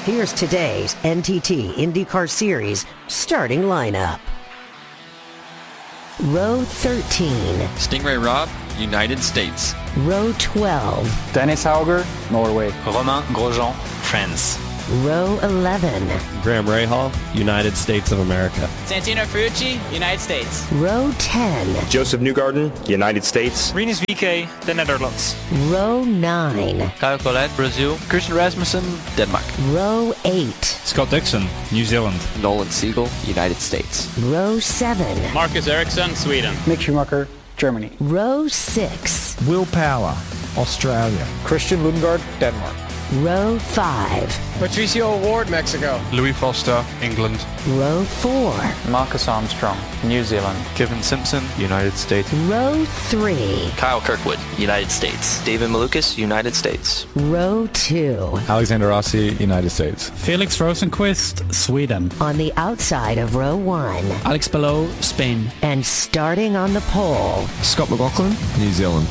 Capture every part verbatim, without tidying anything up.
Here's today's N T T IndyCar Series starting lineup. Row thirteen. Stingray Robb, United States. Row twelve. Dennis Hauger, Norway. Romain Grosjean, France. Row eleven. Graham Rahal, United States of America. Santino Ferrucci, United States. Row ten. Joseph Newgarden, United States. Rinus V K, the Netherlands. Row nine. Kyle Collette, Brazil. Christian Rasmussen, Denmark. Row eight. Scott Dixon, New Zealand. Nolan Siegel, United States. Row seven. Marcus Ericsson, Sweden. Mick Schumacher, Germany. Row six. Will Power, Australia. Christian Lundgaard, Denmark. Row five. Patricio Ward, Mexico. Louis Foster, England. Row four. Marcus Armstrong, New Zealand. Kevin Simpson, United States. Row three. Kyle Kirkwood, United States. David Malukas, United States. Row two. Alexander Rossi, United States. Felix Rosenqvist, Sweden. On the outside of row one. Alex Palou, Spain. And starting on the pole. Scott McLaughlin, New Zealand.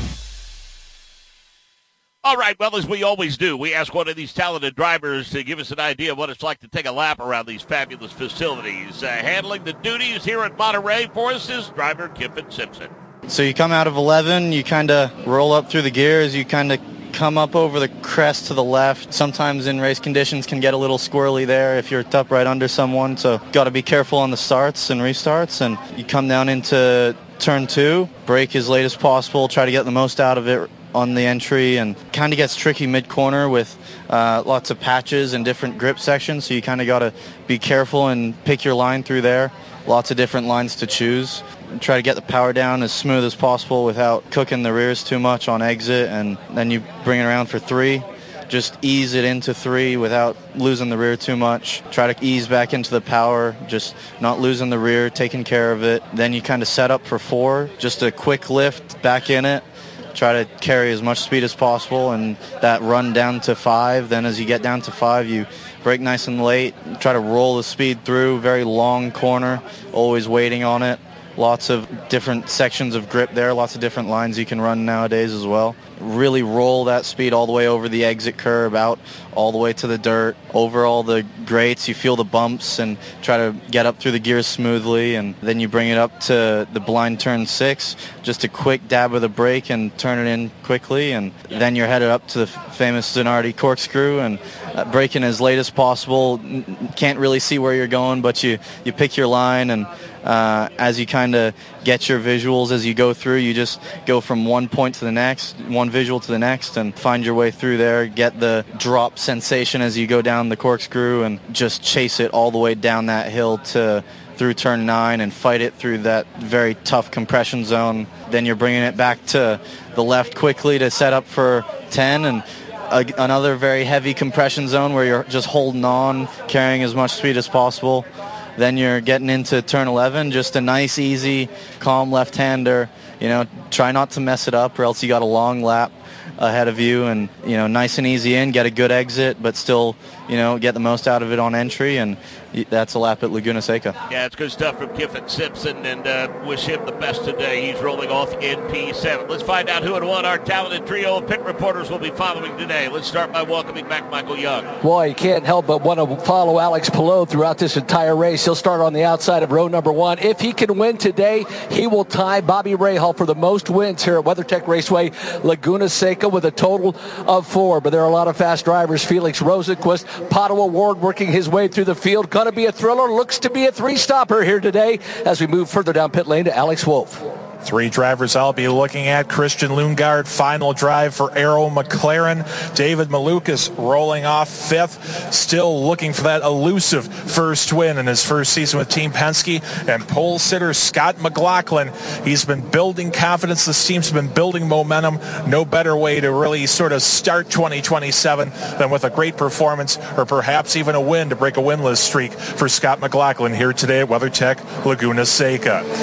All right, well, as we always do, we ask one of these talented drivers to give us an idea of what it's like to take a lap around these fabulous facilities. Uh, handling the duties here at Monterey for us is driver Kyffin Simpson. So you come out of eleven, you kind of roll up through the gears, you kind of come up over the crest to the left. Sometimes in race conditions can get a little squirrely there if you're up right under someone, so got to be careful on the starts and restarts. And you come down into turn two, brake as late as possible, try to get the most out of it on the entry, and kind of gets tricky mid-corner with uh, lots of patches and different grip sections, so you kind of got to be careful and pick your line through there. Lots of different lines to choose. Try to get the power down as smooth as possible without cooking the rears too much on exit, and then you bring it around for three. Just ease it into three without losing the rear too much. Try to ease back into the power, just not losing the rear, taking care of it. Then you kind of set up for four, just a quick lift back in it. Try to carry as much speed as possible, and that run down to five. Then as you get down to five, you brake nice and late. Try to roll the speed through, very long corner, always waiting on it. Lots of different sections of grip there, lots of different lines you can run nowadays as well. Really roll that speed all the way over the exit curb, out all the way to the dirt, over all the grates. You feel the bumps and try to get up through the gears smoothly, and then you bring it up to the blind turn six, just a quick dab of the brake and turn it in quickly, and then you're headed up to the famous Zanardi corkscrew and uh, braking as late as possible. Can't really see where you're going, but you, you pick your line, and uh, as you kind of get your visuals as you go through, you just go from one point to the next, one visual to the next, and find your way through there, get the drop sensation as you go down the corkscrew, and just chase it all the way down that hill to through turn nine and fight it through that very tough compression zone. Then you're bringing it back to the left quickly to set up for ten, and a, another very heavy compression zone where you're just holding on, carrying as much speed as possible. Then you're getting into turn eleven, just a nice, easy, calm left-hander. You know, try not to mess it up, or else you got a long lap ahead of you, and, you know, nice and easy in, get a good exit, but still, you know, get the most out of it on entry, and that's a lap at Laguna Seca. Yeah, it's good stuff from Kyffin Simpson, and uh, wish him the best today. He's rolling off in P seven. Let's find out who had won. Our talented trio of pit reporters will be following today. Let's start by welcoming back Michael Young. Boy, you can't help but want to follow Alex Palou throughout this entire race. He'll start on the outside of row number one. If he can win today, he will tie Bobby Rahal for the most wins here at WeatherTech Raceway Laguna Seca with a total of four. But there are a lot of fast drivers. Felix Rosenqvist, Pato O'Ward working his way through the field. Going to be a thriller. Looks to be a three-stopper here today as we move further down pit lane to Alex Wolff. Three drivers I'll be looking at. Christian Lundgaard, final drive for Arrow McLaren. David Malukas rolling off fifth, still looking for that elusive first win in his first season with Team Penske. And pole sitter Scott McLaughlin, he's been building confidence. This team's been building momentum. No better way to really sort of start twenty twenty-seven than with a great performance, or perhaps even a win to break a winless streak for Scott McLaughlin here today at WeatherTech Laguna Seca.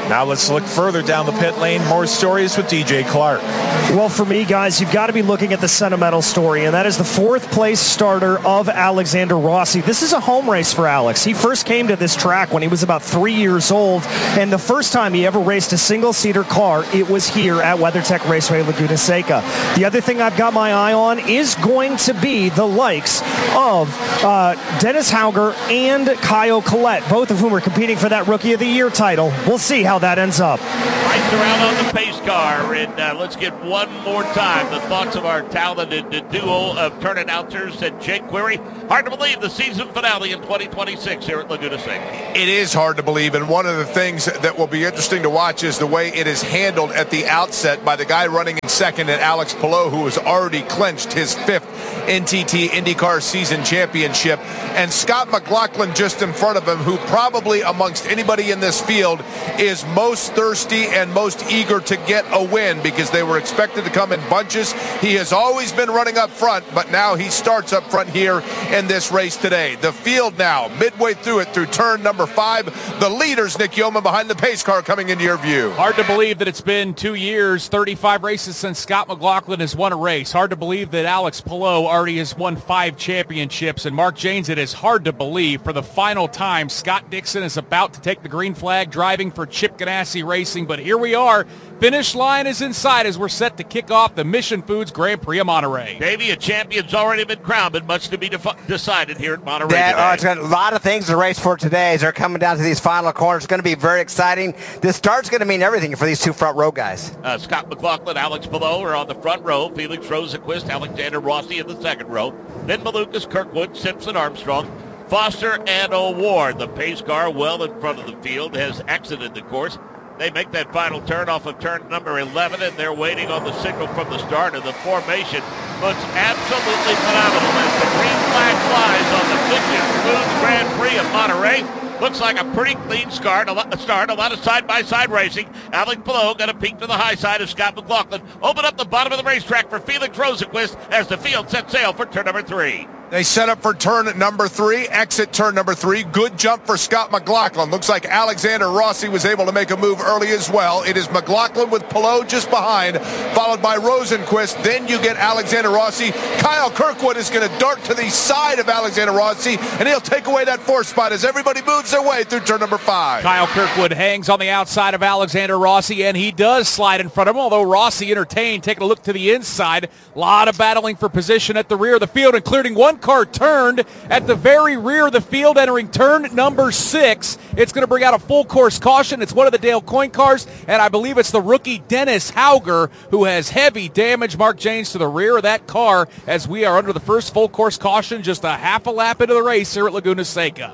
Now let's look further down the pit lane. More stories with D J Clark. Well, for me, guys, you've got to be looking at the sentimental story, and that is the fourth place starter of Alexander Rossi. This is a home race for Alex. He first came to this track when he was about three years old, and the first time he ever raced a single-seater car, it was here at WeatherTech Raceway Laguna Seca. The other thing I've got my eye on is going to be the likes of uh, Dennis Hauger and Kyle Collette, both of whom are competing for that Rookie of the Year title. We'll see how that ends up. Lights around on the pace car, and uh, let's get one more time the thoughts of our talented duo of turn announcers and Jake Query. Hard to believe the season finale in twenty twenty-six here at Laguna Seca. It is hard to believe, and one of the things that will be interesting to watch is the way it is handled at the outset by the guy running in second, at Alex Palou, who has already clinched his fifth N T T IndyCar season championship, and Scott McLaughlin just in front of him, who probably amongst anybody in this field is most thirsty and most eager to get a win, because they were expected to come in bunches. He has always been running up front, but now he starts up front here in this race today. The field now, midway through it, through turn number five. The leaders, Nick Yeoman, behind the pace car coming into your view. Hard to believe that it's been two years, thirty-five races since Scott McLaughlin has won a race. Hard to believe that Alex Palou already has won five championships. And Mark Janes, it is hard to believe for the final time Scott Dixon is about to take the green flag driving for Chip Ganassi Racing. But here we are. Finish line is in sight as we're set to kick off the Mission Foods Grand Prix of Monterey. Davey, a champion's already been crowned, but much to be defi- decided here at Monterey that, today. Oh, it's got a lot of things to race for today as they're coming down to these final corners. It's going to be very exciting. This start's going to mean everything for these two front row guys. Uh, Scott McLaughlin, Alex Palou are on the front row. Felix Rosenquist, Alexander Rossi in the second row. Then Malukas, Kirkwood, Simpson, Armstrong, Foster, and O'Ward. The pace car well in front of the field has exited the course. They make that final turn off of turn number eleven, and they're waiting on the signal from the start, and the formation looks absolutely phenomenal as the green flag flies on the Mission Foods Grand Prix of Monterey. Looks like a pretty clean start, a lot, start, a lot of side-by-side racing. Alex Palou got a peek to the high side of Scott McLaughlin. Open up the bottom of the racetrack for Felix Rosenquist as the field sets sail for turn number three. They set up for turn number three, exit turn number three. Good jump for Scott McLaughlin. Looks like Alexander Rossi was able to make a move early as well. It is McLaughlin with Palou just behind, followed by Rosenquist. Then you get Alexander Rossi. Kyle Kirkwood is going to dart to the side of Alexander Rossi, and he'll take away that fourth spot as everybody moves their way through turn number five. Kyle Kirkwood hangs on the outside of Alexander Rossi, and he does slide in front of him, although Rossi entertained, taking a look to the inside. A lot of battling for position at the rear of the field, including one car turned at the very rear of the field, entering turn number six. It's going to bring out a full course caution. It's one of the Dale Coyne cars, and I believe it's the rookie Dennis Hauger who has heavy damage. Mark Janes to the rear of that car as we are under the first full course caution, just a half a lap into the race here at Laguna Seca.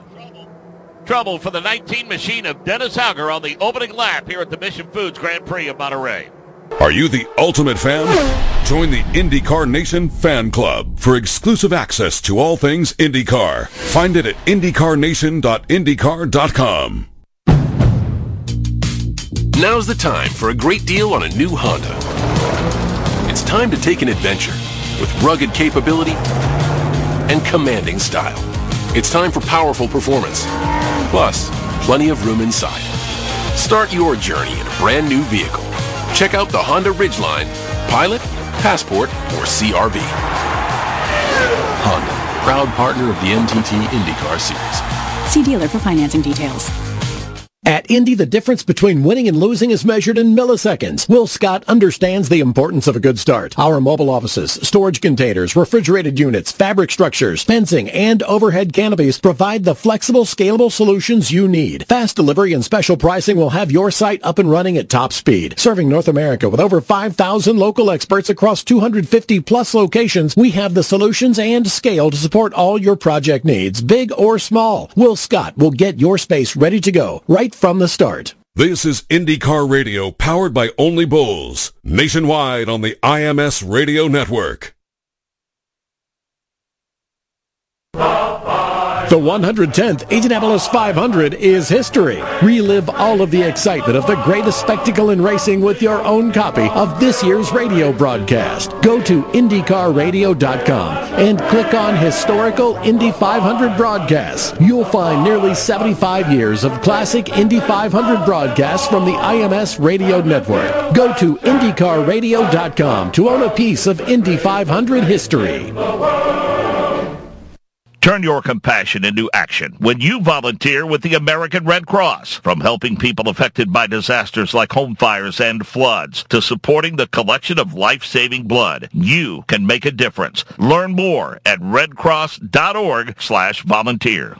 Trouble for the nineteen machine of Dennis Hauger on the opening lap here at the Mission Foods Grand Prix of Monterey. Are you the ultimate fan? Join the IndyCar Nation Fan Club for exclusive access to all things IndyCar. Find it at indy car nation dot indy car dot com. Now's the time for a great deal on a new Honda. It's time to take an adventure with rugged capability and commanding style. It's time for powerful performance, plus plenty of room inside. Start your journey in a brand new vehicle. Check out the Honda Ridgeline, Pilot, Passport, or C R V. Honda, proud partner of the N T T IndyCar Series. See dealer for financing details. At Indy, the difference between winning and losing is measured in milliseconds. Will Scott understands the importance of a good start. Our mobile offices, storage containers, refrigerated units, fabric structures, fencing, and overhead canopies provide the flexible, scalable solutions you need. Fast delivery and special pricing will have your site up and running at top speed. Serving North America with over five thousand local experts across two hundred fifty plus locations, we have the solutions and scale to support all your project needs, big or small. Will Scott will get your space ready to go right from the start. This is IndyCar Radio, powered by Only Bulls, nationwide on the I M S Radio Network. Popeye. The one hundred tenth Indianapolis five hundred is history. Relive all of the excitement of the greatest spectacle in racing with your own copy of this year's radio broadcast. Go to Indy Car Radio dot com and click on Historical Indy five hundred Broadcasts. You'll find nearly seventy-five years of classic Indy five hundred broadcasts from the I M S Radio Network. Go to Indy Car Radio dot com to own a piece of Indy five hundred history. Turn your compassion into action when you volunteer with the American Red Cross. From helping people affected by disasters like home fires and floods to supporting the collection of life-saving blood, you can make a difference. Learn more at redcross.org slash volunteer.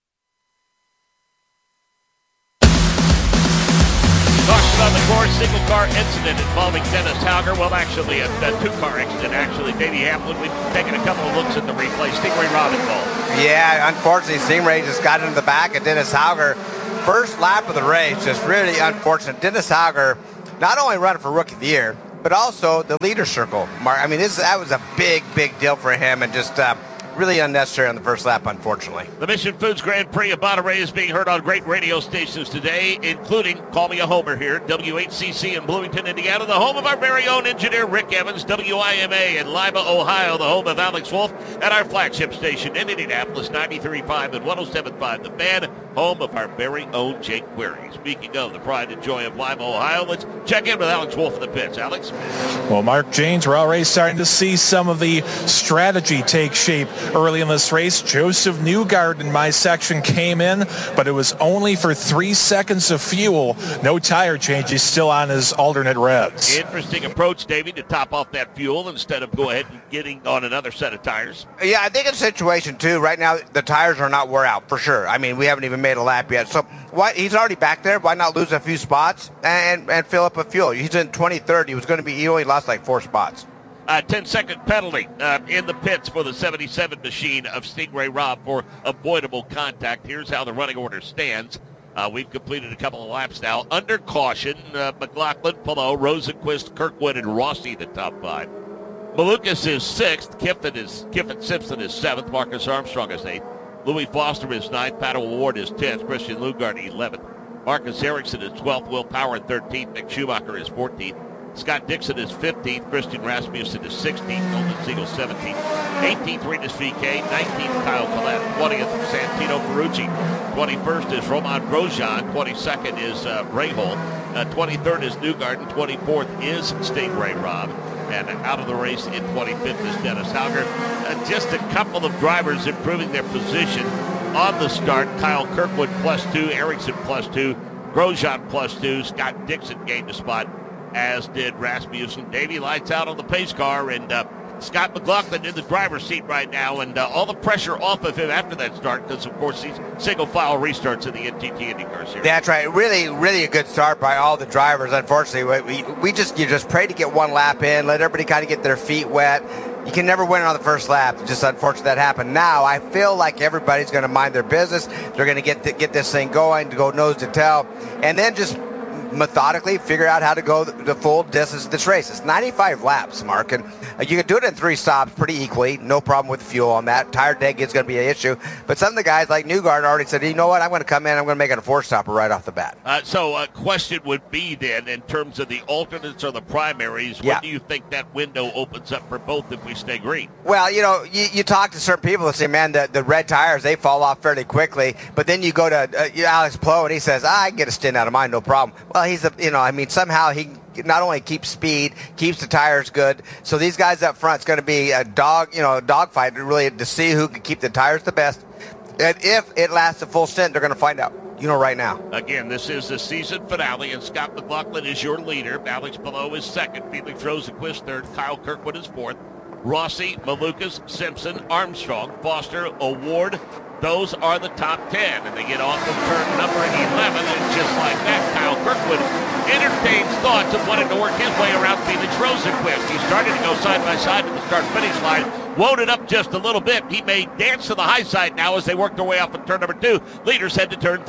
Talks about the course single car incident involving Dennis Hauger. Well, actually, a, a two-car accident, actually. Davey Hamlin, we've taken a couple of looks at the replay. Stingray Robb involved. Yeah, unfortunately, Stingray just got into the back of Dennis Hauger. First lap of the race, just really unfortunate. Dennis Hauger not only running for Rookie of the Year, but also the leader circle. Mark, I mean, this that was a big, big deal for him, and just uh, really unnecessary on the first lap, unfortunately. The Mission Foods Grand Prix of Monterey is being heard on great radio stations today, including Call Me a Homer here, W H C C in Bloomington, Indiana, the home of our very own engineer Rick Evans, W I M A in Lima, Ohio, the home of Alex Wolf, and our flagship station in Indianapolis, ninety-three point five and one oh seven point five, The Fan, home of our very own Jake Query. Speaking of the pride and joy of Lima, Ohio, let's check in with Alex Wolf in the pits. Alex? Well, Mark Janes, we're already starting to see some of the strategy take shape early in this race. Joseph Newgarden in my section came in, but it was only for three seconds of fuel. No tire change. He's still on his alternate revs. Interesting approach, Davey, to top off that fuel instead of go ahead and getting on another set of tires. Yeah, I think it's a situation, too. Right now, the tires are not wore out, for sure. I mean, we haven't even made a lap yet. So why, he's already back there. Why not lose a few spots and, and fill up a fuel? He's in twenty-third. He was going to be, he only lost like four spots. Uh, ten-second penalty uh, in the pits for the seventy-seven machine of Stingray Robb for avoidable contact. Here's how the running order stands. Uh, we've completed a couple of laps now. Under caution, uh, McLaughlin, Palou, Rosenquist, Kirkwood, and Rossi, the top five. Malukas is sixth. Kiffin is Kiffin Simpson is seventh. Marcus Armstrong is eighth. Louis Foster is ninth. Pato O'Ward is tenth. Christian Lundgaard eleventh. Marcus Ericsson is twelfth. Will Power is thirteenth. Mick Schumacher is fourteenth. Scott Dixon is fifteenth. Christian Rasmussen is sixteenth. Nolan Siegel seventeenth. eighteenth, Rinus V K. nineteenth, Kyle Collette. twentieth, Santino Ferrucci. twenty-first is Roman Grosjean. twenty-second is uh, Rahal. Uh, twenty-third is Newgarden. twenty-fourth is Stingray Robb. And out of the race in twenty-fifth is Dennis Hauger. Uh, just a couple of drivers improving their position on the start. Kyle Kirkwood plus two. Ericsson plus two. Grosjean plus two. Scott Dixon gained a spot, as did Rasmussen. Davey lights out on the pace car, and uh, Scott McLaughlin in the driver's seat right now, and uh, all the pressure off of him after that start because, of course, these single-file restarts in the N T T IndyCar Series. That's right. Really, really a good start by all the drivers. Unfortunately, we, we just you just pray to get one lap in, let everybody kind of get their feet wet. You can never win on the first lap. It's just unfortunate that happened. Now, I feel like everybody's going to mind their business. They're going to get th- get this thing going, to go nose to tail, and then just methodically figure out how to go the full distance of this race. It's ninety-five laps, Mark, and uh, you can do it in three stops pretty equally. No problem with fuel on that. Tire deck is going to be an issue, but some of the guys like Newgarden already said, you know what, I'm going to come in, I'm going to make it a four-stopper right off the bat. Uh, so a question would be then, in terms of the alternates or the primaries, when yeah. do you think that window opens up for both if we stay green? Well, you know, you, you talk to certain people and say, man, the, the red tires, they fall off fairly quickly, but then you go to uh, Alex Palou and he says, ah, I can get a stint out of mine, no problem. Well, he's a, you know, I mean, somehow he not only keeps speed, keeps the tires good. So these guys up front, it's going to be a dog, you know, a dog fight really to see who can keep the tires the best. And if it lasts a full stint, they're going to find out, you know, right now. Again, this is the season finale, and Scott McLaughlin is your leader. Alex Palou is second. Felix Rosenquist third. Kyle Kirkwood is fourth. Rossi, Malukas, Simpson, Armstrong, Foster, O'Ward. Those are the top ten, and they get off of turn number eleven, and just like that, Kyle Kirkwood entertains thoughts of wanting to work his way around Felix Rosenquist. He's starting to go side by side to the start-finish line, loaded up just a little bit. He may dance to the high side now as they work their way off of turn number two. Leaders head to turn three.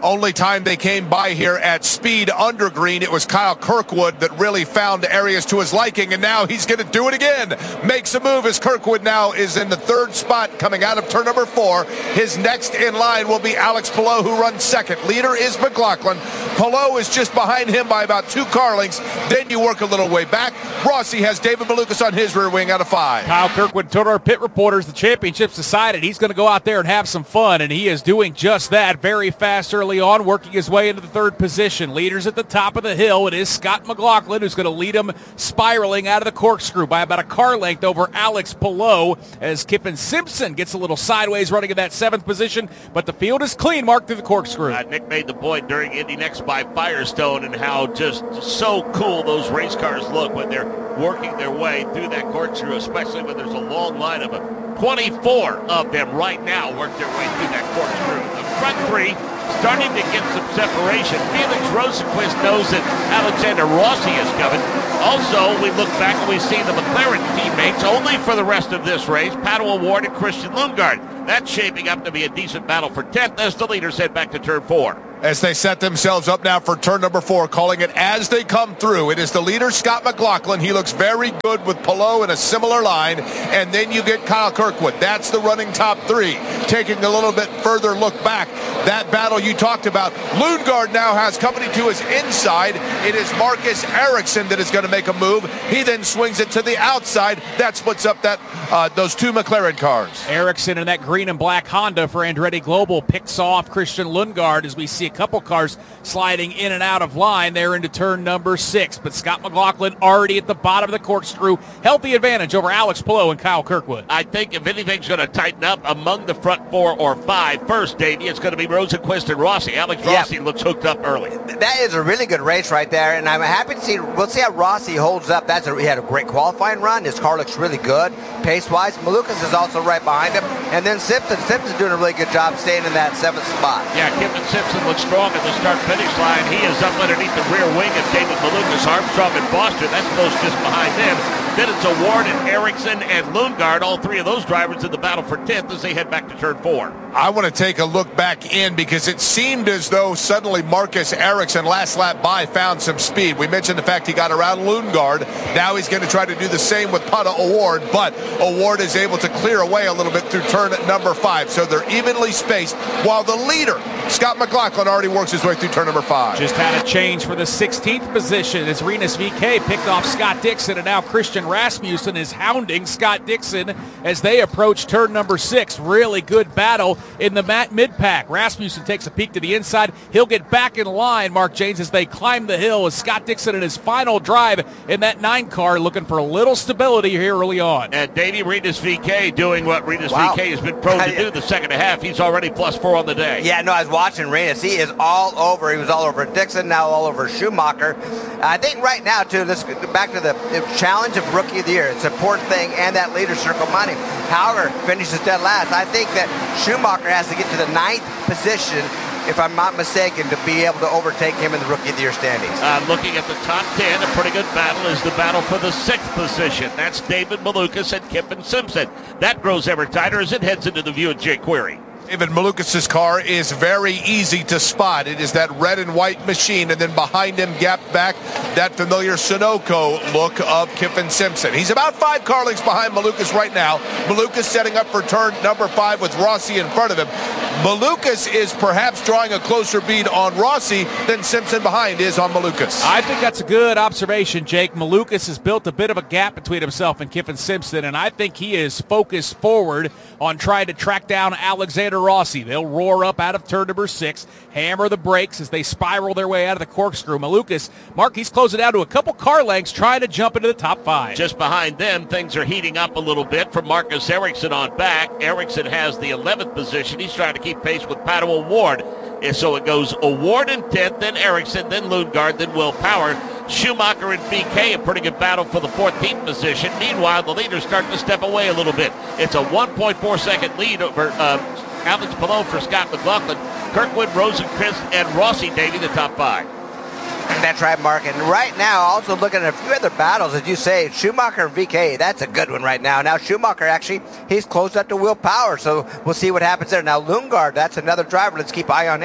Only time they came by here at speed under green, it was Kyle Kirkwood that really found areas to his liking, and now he's going to do it again. Makes a move as Kirkwood now is in the third spot coming out of turn number four. His next in line will be Alex Palou, who runs second. Leader is McLaughlin. Palou is just behind him by about two car lengths. Then you work a little way back. Rossi has David Malukas on his rear wing out of five. Kyle Kirkwood told our pit reporters the championship's decided. He's going to go out there and have some fun, and he is doing just that very fast early on, working his way into the third position. Leaders at the top of the hill. It is Scott McLaughlin who's going to lead him spiraling out of the corkscrew by about a car length over Alex Palou as Kiffin Simpson gets a little sideways running in that seventh position, but the field is clean, Mark, through the corkscrew. Uh, Nick made the point during Indy Next by Firestone and how just so cool those race cars look when they're working their way through that corkscrew, especially when there's a long line of them. twenty-four of them right now work their way through that corkscrew. The front three starting to get some separation. Felix Rosenqvist knows that Alexander Rossi is coming. Also, we look back and we see the McLaren teammates only for the rest of this race, Pato O'Ward and Christian Lundgaard. That's shaping up to be a decent battle for tenth as the leaders head back to turn four. As they set themselves up now for turn number four, calling it as they come through. It is the leader, Scott McLaughlin. He looks very good with Palou in a similar line. And then you get Kyle Kirkwood. That's the running top three. Taking a little bit further look back, that battle you talked about. Lundgaard now has company to his inside. It is Marcus Ericsson that is going to make a move. He then swings it to the outside. That splits up that uh, those two McLaren cars. Ericsson in that green and black Honda for Andretti Global picks off Christian Lundgaard as we see a couple cars sliding in and out of line there into turn number six. But Scott McLaughlin already at the bottom of the corkscrew. Healthy advantage over Alex Palou and Kyle Kirkwood. I think if anything's going to tighten up among the front four or five, first, Davey, it's going to be Rosenqvist and Rossi. Alex Rossi yep. looks hooked up early. That is a really good race right there, and I'm happy to see. We'll see how Rossi holds up. That's a, he had a great qualifying run. His car looks really good pace-wise. Malukas is also right behind him. And then Simpson. Simpson's doing a really good job staying in that seventh spot. Yeah, Kiffin Simpson looks strong at the start-finish line. He is up underneath the rear wing of David Malukas, Armstrong, and Foster. That's close just behind them. Then it's O'Ward and Ericsson and Lundgaard, all three of those drivers in the battle for tenth as they head back to turn four. I want to take a look back in because it seemed as though suddenly Marcus Ericsson last lap by found some speed. We mentioned the fact he got around Lundgaard. Now he's going to try to do the same with Pato O'Ward, but O'Ward is able to clear away a little bit through turn number five. So they're evenly spaced while the leader, Scott McLaughlin, already works his way through turn number five. Just had a change for the sixteenth position as Rinus V K picked off Scott Dixon, and now Christian Rasmussen is hounding Scott Dixon as they approach turn number six. Really good battle in the mat mid-pack. Rasmussen takes a peek to the inside. He'll get back in line, Mark James, as they climb the hill as Scott Dixon in his final drive in that nine car looking for a little stability here early on. And Davey Rinus V K doing what Rinus wow. V K has been prone to do the second half. He's already plus four on the day. Yeah, no, I was watching Rinus. He is all over. He was all over Dixon, now all over Schumacher. I think right now, too, let's go back to the challenge of Rookie of the Year. It's an important thing, and that leader circle money. However, finishes dead last. I think that Schumacher has to get to the ninth position, if I'm not mistaken, to be able to overtake him in the Rookie of the Year standings. Uh, looking at the top ten, a pretty good battle is the battle for the sixth position. That's David Malukas and Kiffin Simpson. That grows ever tighter as it heads into the view of Jake Query. David Malukas' car is very easy to spot. It is that red and white machine, and then behind him, gapped back, that familiar Sunoco look of Kiffin Simpson. He's about five car lengths behind Malukas right now. Malukas setting up for turn number five with Rossi in front of him. Malukas is perhaps drawing a closer bead on Rossi than Simpson behind is on Malukas. I think that's a good observation, Jake. Malukas has built a bit of a gap between himself and Kiffin Simpson, and I think he is focused forward on trying to track down Alexander Rossi. They'll roar up out of turn number six, hammer the brakes as they spiral their way out of the corkscrew. Malukas, Mark, he's closing down to a couple car lengths trying to jump into the top five. Just behind them, things are heating up a little bit for Marcus Ericsson on back. Ericsson has the eleventh position. He's trying to keep pace with Pato O'Ward. And so it goes O'Ward in tenth, then Ericsson, then Lundgaard, then Will Power. Schumacher and V K, a pretty good battle for the fourteenth position. Meanwhile, the leaders start to step away a little bit. It's a one point four second lead over uh, Alex Palou for Scott McLaughlin. Kirkwood, Rosenqvist, and Rossi, Davey, the top five. That's right, Mark. And right now, also looking at a few other battles, as you say, Schumacher and V K, that's a good one right now. Now, Schumacher, actually, he's closed up to Will Power, so we'll see what happens there. Now, Lundgaard, that's another driver. Let's keep eye on him.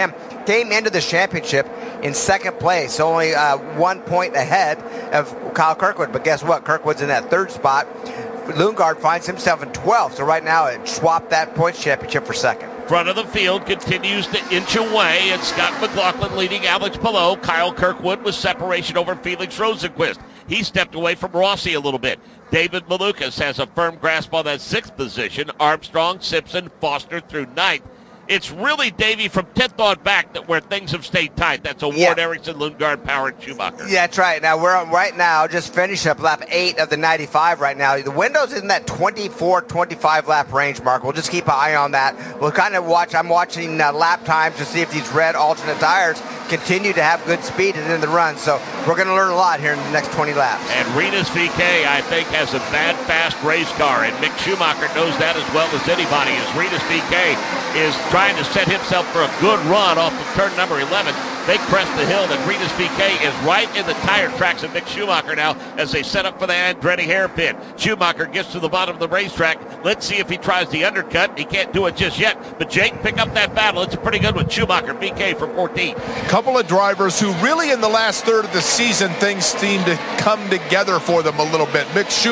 came into the championship in second place, only uh, one point ahead of Kyle Kirkwood. But guess what? Kirkwood's in that third spot. Lundgaard finds himself in twelfth, so right now it swapped that points championship for second. Front of the field continues to inch away. It's Scott McLaughlin leading Alex Palou. Kyle Kirkwood with separation over Felix Rosenqvist. He stepped away from Rossi a little bit. David Malukas has a firm grasp on that sixth position. Armstrong, Simpson, Foster through ninth. It's really, Davey, from tenth on back that where things have stayed tight. That's Award, yeah. Ericsson, Lundgaard, Power, and Schumacher. Yeah, that's right. Now, we're on right now, just finished up lap eight of the ninety-five right now. The window's in that twenty-four, twenty-five lap range, Mark. We'll just keep an eye on that. We'll kind of watch. I'm watching uh, lap times to see if these red alternate tires continue to have good speed and in the run. So we're going to learn a lot here in the next twenty laps. And Rinus V K, I think, has a bad, fast race car, and Mick Schumacher knows that as well as anybody, as Rinus V K is trying to set himself for a good run off of turn number eleven. They crest the hill, and Rinus V K is right in the tire tracks of Mick Schumacher now as they set up for the Andretti hairpin. Schumacher gets to the bottom of the racetrack. Let's see if he tries the undercut. He can't do it just yet, but Jake, pick up that battle. It's a pretty good one. Schumacher, V K from fourteen. Couple of drivers who really in the last third of the season, things seem to come together for them a little bit. Mick Schumacher